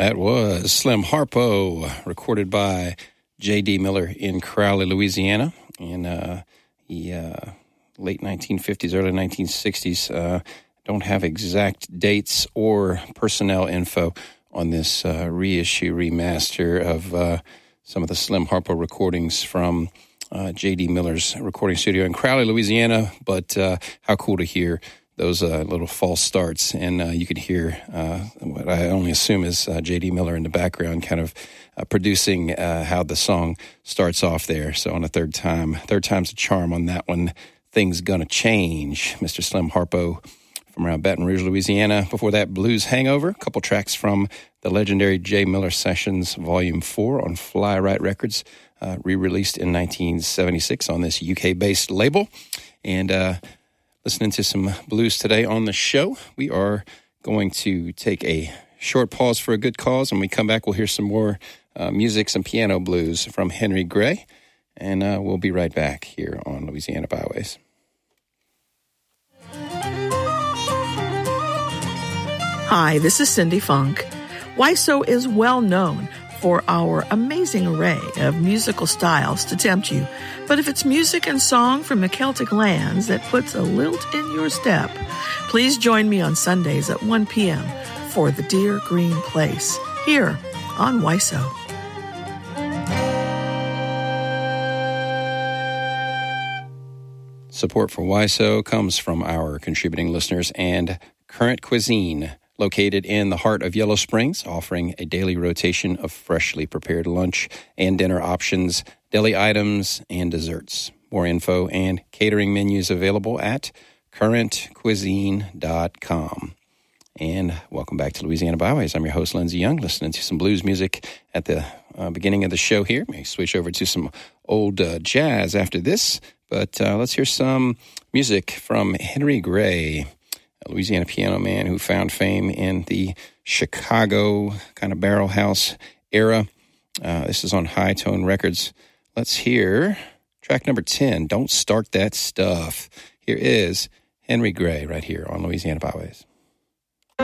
That was Slim Harpo, recorded by J.D. Miller in Crowley, Louisiana, in the late 1950s, early 1960s. Don't have exact dates or personnel info on this reissue, remaster of some of the Slim Harpo recordings from J.D. Miller's recording studio in Crowley, Louisiana. But how cool to hear those little false starts, and you could hear what I only assume is J.D. Miller in the background kind of producing how the song starts off there. So on a third time's a charm on that one. Things Gonna Change, Mr. Slim Harpo from around Baton Rouge, Louisiana. Before that, Blues Hangover, a couple tracks from the legendary J. Miller Sessions Volume 4 on Fly Right Records, re-released in 1976 on this UK-based label. And listening to some blues today on the show. We are going to take a short pause for a good cause. When we come back, we'll hear some more music, some piano blues from Henry Gray. And we'll be right back here on Louisiana Byways. Hi, this is Cindy Funk. WISO is well known for our amazing array of musical styles to tempt you. But if it's music and song from the Celtic lands that puts a lilt in your step, please join me on Sundays at 1 p.m. for The Dear Green Place, here on WISO. Support for WISO comes from our contributing listeners and Current Cuisine, located in the heart of Yellow Springs, offering a daily rotation of freshly prepared lunch and dinner options, deli items, and desserts. More info and catering menus available at currentcuisine.com. And welcome back to Louisiana Byways. I'm your host, Lindsey Young, listening to some blues music at the beginning of the show here. May switch over to some old jazz after this, but let's hear some music from Henry Gray, a Louisiana piano man who found fame in the Chicago kind of barrel house era. This is on High Tone Records. Let's hear track number 10, Don't Start That Stuff. Here is Henry Gray right here on Louisiana Byways.